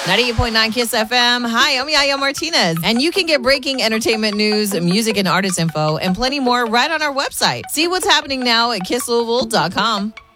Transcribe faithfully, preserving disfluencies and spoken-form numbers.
ninety-eight point nine Kiss F M. Hi, I'm Yaya Martinez. And you can get breaking entertainment news, music and artist info, and plenty more right on our website. See what's happening now at kiss louisville dot com.